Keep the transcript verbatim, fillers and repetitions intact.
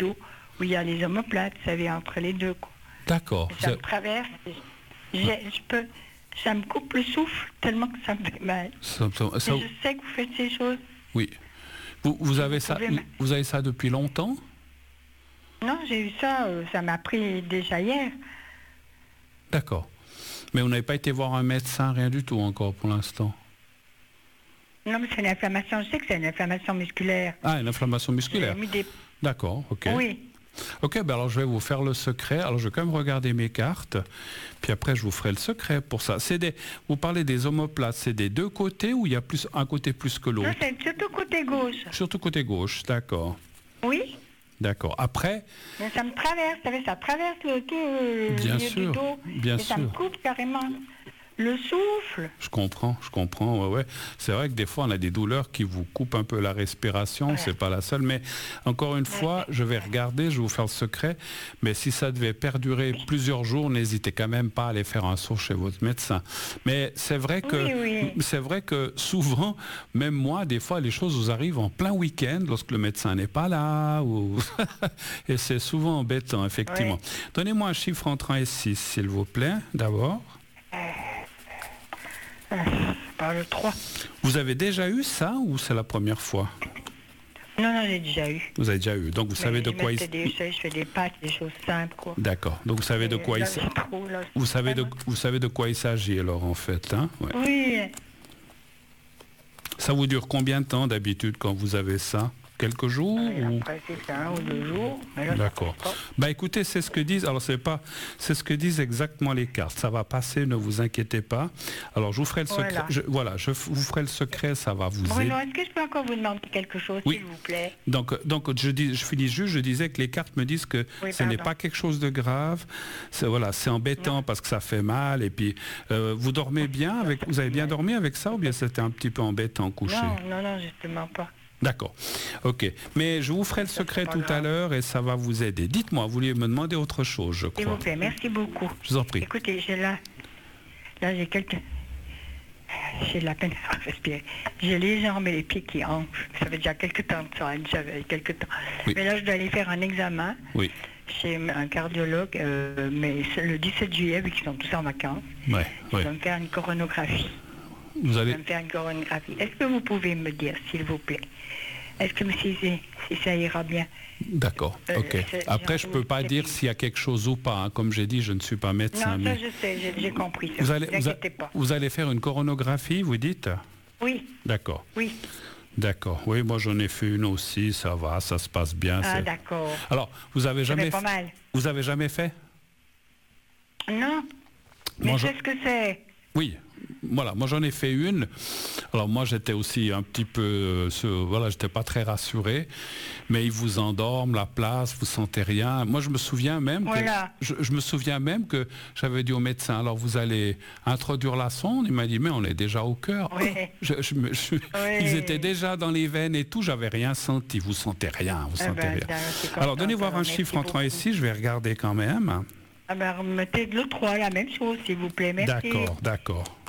dos où il y a les omoplates, vous savez, entre les deux, quoi. D'accord. Ça Vous me traverse. J'ai- Je peux, ça me coupe le souffle tellement que ça me fait mal. ça- ça- ça- Et je sais que vous faites ces choses. oui. Vous, vous avez Vous ça, pouvez me- vous avez ça depuis longtemps? Non, j'ai eu ça, euh, ça m'a pris déjà hier. D'accord. Mais vous n'avez pas été voir un médecin, rien du tout encore pour l'instant? Non, mais c'est une inflammation, je sais que c'est une inflammation musculaire. Ah, une inflammation musculaire. J'ai mis des... D'accord, ok. Oui, Ok, ben alors je vais vous faire le secret. Alors je vais quand même regarder mes cartes, puis après je vous ferai le secret pour ça. C'est des, vous parlez des omoplates, c'est des deux côtés ou il y a plus un côté plus que l'autre? non, c'est surtout côté gauche. Surtout côté gauche, d'accord. Oui, D'accord. Après, mais ça me traverse, vous savez, ça traverse le tout, le Bien milieu sûr, du dos. bien et ça me sûr. coupe carrément le souffle. je comprends, je comprends, ouais, ouais. C'est vrai que des fois on a des douleurs qui vous coupent un peu la respiration, Ouais. c'est pas la seule, mais encore une fois, je vais regarder, je vais vous faire le secret, mais si ça devait perdurer plusieurs jours, n'hésitez quand même pas à aller faire un saut chez votre médecin. Mais c'est vrai que, Oui, oui. c'est vrai que souvent, même moi, des fois, les choses vous arrivent en plein week-end, lorsque le médecin n'est pas là, ou et c'est souvent embêtant, effectivement. Ouais. Donnez-moi un chiffre entre un et six, s'il vous plaît, d'abord. Par le trois. Vous avez déjà eu ça ou c'est la première fois? Non, non, j'ai déjà eu. Vous avez déjà eu, donc vous savez Mais de je quoi il mettais des- je fais- je fais des pâtes, des choses simples, quoi. D'accord. Donc vous savez de Et quoi il là, s- c'est trop, là, vous c'est savez de vraiment- vous savez de quoi il s'agit alors en fait, hein? Ouais. Oui, Ça vous dure combien de temps d'habitude quand vous avez ça? Quelques jours et ou... après c'est un ou deux jours. Mais là, ça D'accord. passe pas. Bah écoutez, c'est ce que disent. Alors c'est pas, c'est ce que disent exactement les cartes. Ça va passer, ne vous inquiétez pas. Alors je vous ferai le secret. Voilà. Je, voilà, je f- vous ferai le secret. Ça va vous Bruno, aider. est-ce que je peux encore vous demander quelque chose, Oui. s'il vous plaît? Donc, donc je, dis, je finis juste, je disais que les cartes me disent que Oui, ce n'est pardon. pas quelque chose de grave. C'est, voilà, c'est embêtant parce que ça fait mal. Et puis, euh, vous dormez bien avec, vous avez bien dormi avec ça ou bien c'était un petit peu embêtant couché? Non, non, non, justement pas. D'accord. Ok. Mais je vous ferai le Ça, secret c'est pas tout à grave. l'heure et ça va vous aider. Dites-moi, vous vouliez me demander autre chose, je S'il crois. vous plaît, merci beaucoup. Je vous en prie. Écoutez, j'ai là, là j'ai quelques... J'ai de la peine à respirer. J'ai les jambes et les pieds qui enflent. Ça fait déjà quelques temps que ça, déjà quelques temps. Oui. Mais là, je dois aller faire un examen Oui. chez un cardiologue, euh, mais c'est le dix-sept juillet, vu qu'ils sont tous en vacances. Ouais, Je ouais. vais me faire une coronographie. Vous Je allez. vais me faire une coronographie. Est-ce que vous pouvez me dire, s'il vous plaît, est-ce que si, si ça ira bien? D'accord. Euh, Ok. c'est- Après, j'ai je peux pas envie de- dire s'il y a quelque chose ou pas. hein. Comme j'ai dit, je ne suis pas médecin. Non, ça mais je sais, j'ai j'ai compris. Ça. vous allez, Ne vous vous, a- inquiétez pas. vous allez faire une coronographie, vous dites? Oui, D'accord. oui. D'accord. Oui, moi j'en ai fait une aussi. Ça va, ça se passe bien. Ah, c'est- d'accord. Alors, vous avez Ça jamais, fait pas f- mal. vous avez jamais fait? Non, mais Moi, je je- sais ce que c'est. Oui, voilà, moi j'en ai fait une. Alors moi j'étais aussi un petit peu, euh, ce- voilà, j'étais pas très rassuré, mais ils vous endorment la place, vous sentez rien. Moi je me souviens même, Voilà. que, je, je me souviens même que j'avais dit au médecin, alors vous allez introduire la sonde. Il m'a dit mais on est déjà au cœur. Oui. Je- je me- je- Ils étaient déjà dans les veines et tout, j'avais rien senti. Vous sentez rien, vous Ah sentez ben, rien. ça, je suis contente, Alors donnez voir alors, un merci chiffre entre un et beaucoup. six, je vais regarder quand même. Ah ben, remettez de l'eau trois, la même chose, s'il vous plaît. Merci. D'accord, d'accord.